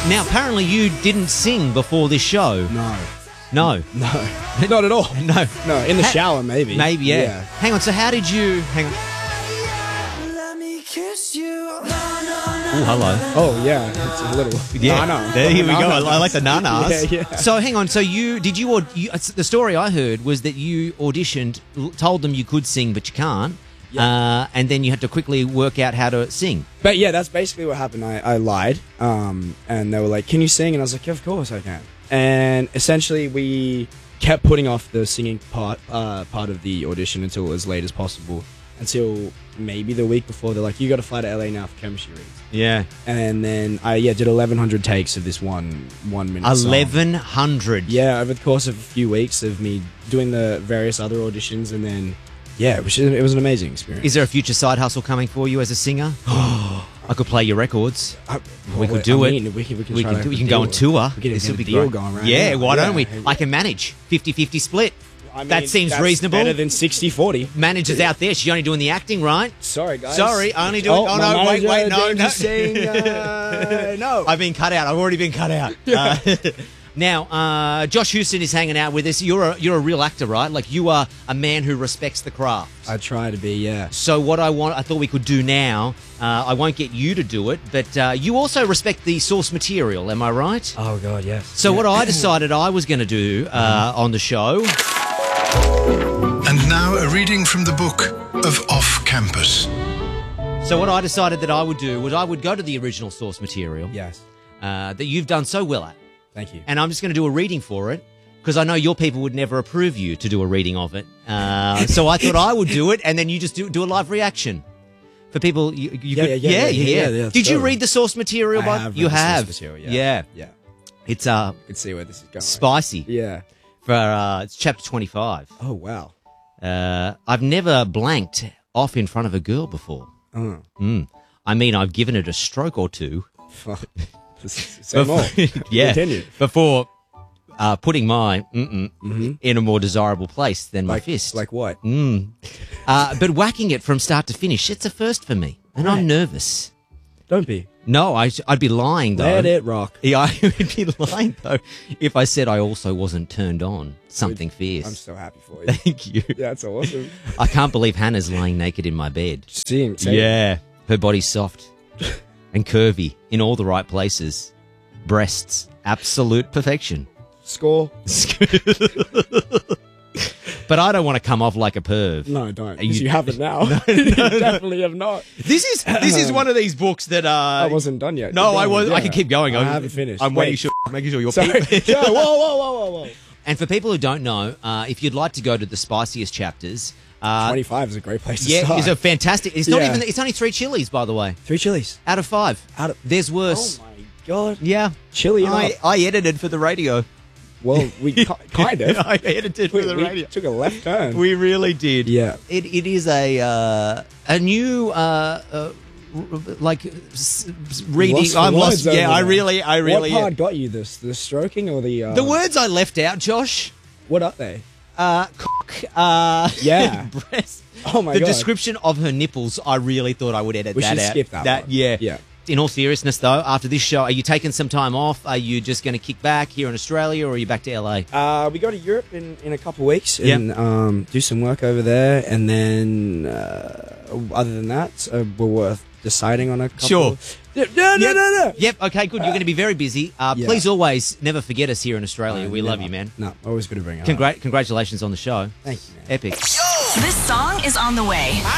Now, apparently you didn't sing before this show. No. No. No. Not at all. No. No, in the shower, maybe. Maybe, yeah. Hang on, so how did you... Hang on. Oh, hello. Oh, yeah. It's a little... Yeah, Nana. here we go. Nana. I like the nanas. Yeah. So hang on. So the story I heard was that you auditioned, told them you could sing, but you can't, and then you had to quickly work out how to sing. But yeah, that's basically what happened. I lied, and they were like, "Can you sing?" And I was like, "Yeah, of course I can." And essentially, we kept putting off the singing part of the audition until as late as possible, until maybe the week before. They're like, "You got to fly to LA now for chemistry reads." Yeah. And then I did 1,100 takes of this one minute song. 1,100. Yeah, over the course of a few weeks of me doing the various other auditions, and then it was an amazing experience. Is there a future side hustle coming for you as a singer? I could play your records. We could do it. We can go on tour. We can This get would a be deal great. going right Yeah, now. why don't we? I can manage 50-50 split. I mean, that seems that's reasonable. Better than 60-40. Manager's out there. She's only doing the acting, right? Sorry, guys. Sorry, only doing... Oh, no, wait, no. Just saying, no. I've been cut out. I've already been cut out. Now, Josh Houston is hanging out with us. You're a real actor, right? Like, you are a man who respects the craft. I try to be, yeah. So what I thought we could do now, I won't get you to do it, but you also respect the source material, am I right? Oh, God, yes. So what I decided I was going to do on the show... And now a reading from the book of Off Campus. So what I decided that I would do was I would go to the original source material Yes. that you've done so well at. Thank you. And I'm just going to do a reading for it because I know your people would never approve you to do a reading of it. So I thought I would do it and then you just do a live reaction. For people, you could, yeah, Did you read the source material? I have read you the have. source material, yeah. It's I can see where this is going. spicy. Yeah. For it's chapter 25. Oh, wow. I've never blanked off in front of a girl before. I mean, I've given it a stroke or two. Say more. Yeah. Continue. Before putting my in a more desirable place than my fist. Like what? But whacking it from start to finish, it's a first for me. And I'm nervous. Don't be. No, I'd be lying, though. Let it rock. Yeah, I would be lying, though, if I said I also wasn't turned on. Something fierce. I'm so happy for you. Thank you. Yeah, that's awesome. I can't believe Hannah's lying naked in my bed. Same. Yeah. Her body's soft and curvy in all the right places. Breasts, absolute perfection. Score. But I don't want to come off like a perv. No, don't. You haven't now. No. You definitely have not. This is one of these books that I wasn't done yet. No, I was. Yeah. I can keep going. I haven't finished. I'm making sure you're. Sorry. Yeah, whoa. And for people who don't know, if you'd like to go to the spiciest chapters, 25 is a great place to yeah, start. it's a fantastic. It's not even. It's only 3 chilies, by the way. 3 chilies out of 5. There's worse. Oh my god. Yeah, chili. I edited for the radio. Well, we kind of. I edited for the radio. Took a left turn. We really did. Yeah. It is a new like reading. I'm lost. Yeah, I really. What part got you this? The stroking or the? The words I left out, Josh. What are they? Cock. Yeah. Breast. Oh my god. The description of her nipples. I really thought I would edit we that out. We should skip that one. Yeah. Yeah. In all seriousness, though, after this show, are you taking some time off? Are you just going to kick back here in Australia, or are you back to LA? We go to Europe in a couple of weeks and do some work over there, and then other than that, we're worth deciding on a couple. Sure. No. Yep. Okay. Good. You're going to be very busy. Please always never forget us here in Australia. We love you, man. No, always good to bring it up. Congratulations on the show. Thank you, man. Epic. This song is on the way.